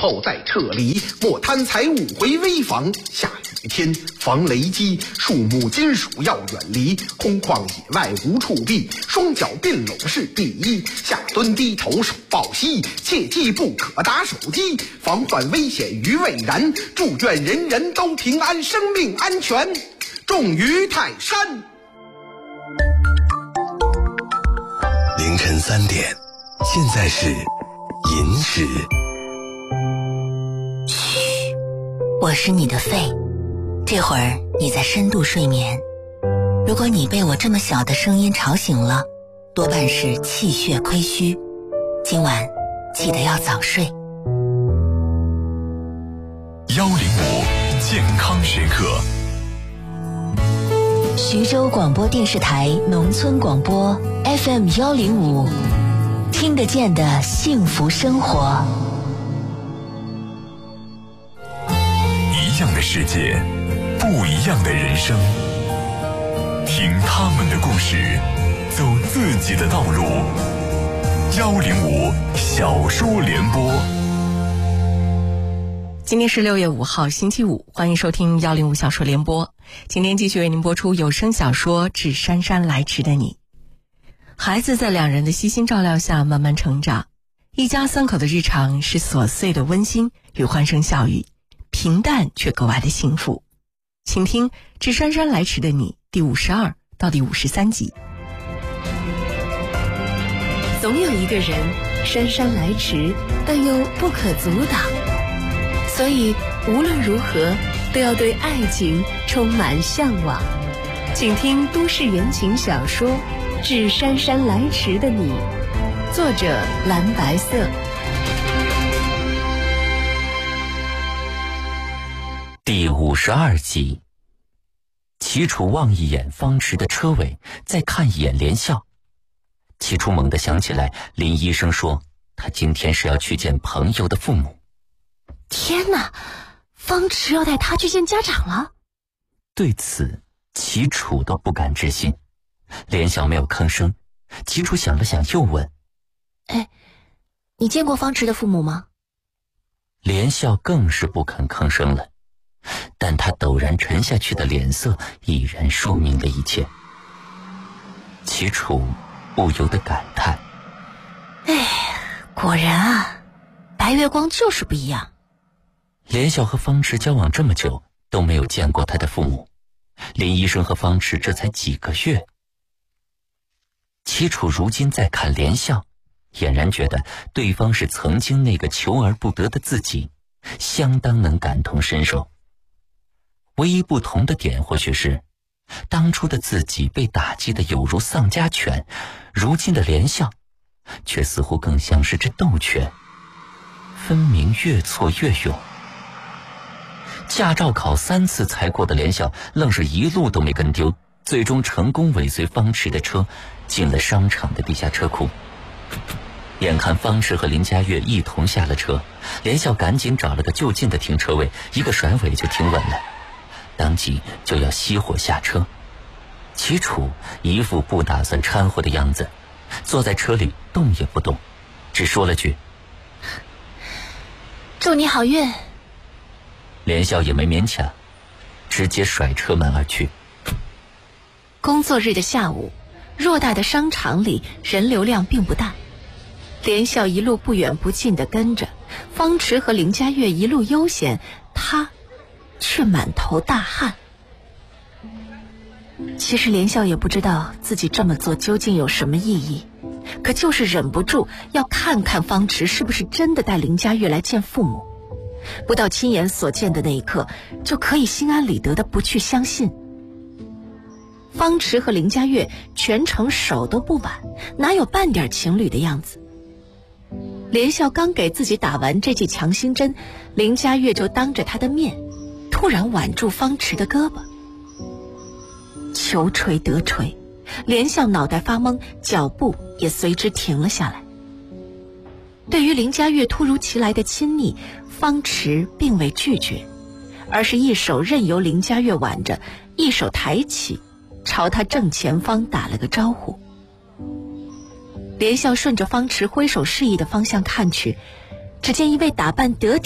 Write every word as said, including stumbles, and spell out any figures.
后再撤离，莫贪财物回危房。下雨天防雷击，树木金属要远离，空旷野外无处避，双脚并拢是第一。下蹲低头手抱膝，切记不可打手机，防患危险于未然。祝愿人人都平安，生命安全，重于泰山。 凌晨三点，现在是寅时。 嘘，我是你的肺，这会儿你在深度睡眠。如果你被我这么小的声音吵醒了，多半是气血亏虚，今晚记得要早睡。 幺零五健康时刻。 徐州广播电视台农村广播 F M 幺零五，听得见的幸福生活。 一样的世界，不一样的人生。听他们的故事，走自己的道路。幺零五小说联播。 今天是六月五号星期五，欢迎收听幺零五小说联播。今天继续为您播出有声小说《致姗姗来迟的你》。孩子在两人的悉心照料下慢慢成长，一家三口的日常是琐碎的温馨与欢声笑语，平淡却格外的幸福。请听《致姗姗来迟的你》第五十二到第五十三集。 总有一个人姗姗来迟，但又不可阻挡，所以无论如何都要对爱情充满向往。请听都市言情小说《致姗姗来迟的你》，作者蓝白色。 第五十二集。齐楚望一眼方池的车尾，再看一眼连笑。齐楚猛地想起来林医生说他今天是要去见朋友的父母。 天哪，方池要带他去见家长了？ 对此齐楚都不敢置信。连笑没有吭声，齐楚想了想又问： 哎，你见过方池的父母吗？ 连笑更是不肯吭声了，但他陡然沉下去的脸色已然说明了一切。齐楚不由得感叹： 哎，果然啊，白月光就是不一样。 连笑和方池交往这么久都没有见过他的父母，林医生和方池这才几个月。齐楚如今再看连笑，俨然觉得对方是曾经那个求而不得的自己，相当能感同身受。唯一不同的点或许是，当初的自己被打击得有如丧家犬，如今的连笑却似乎更像是只斗犬，分明越挫越勇。驾照考三次才过的连笑愣是一路都没跟丢，最终成功尾随方池的车进了商场的地下车库。眼看方池和林佳悦一同下了车，连笑赶紧找了个就近的停车位，一个甩尾就停稳了，当即就要熄火下车。齐楚一副不打算掺和的样子，坐在车里动也不动，只说了句： 祝你好运。 连笑也没勉强，直接甩车门而去。 工作日的下午，偌大的商场里人流量并不大，连笑一路不远不近地跟着，方池和林佳悦一路悠闲，他却满头大汗。其实连笑也不知道自己这么做究竟有什么意义，可就是忍不住要看看方池是不是真的带林佳悦来见父母，不到亲眼所见的那一刻，就可以心安理得的不去相信。方池和林佳悦全程手都不挽，哪有半点情侣的样子。连笑刚给自己打完这剂强心针，林佳悦就当着他的面突然挽住方池的胳膊。求锤得锤，连笑脑袋发懵，脚步也随之停了下来。对于林佳悦突如其来的亲昵，方池并未拒绝，而是一手任由林佳悦挽着，一手抬起朝他正前方打了个招呼。连笑顺着方池挥手示意的方向看去，只见一位打扮得体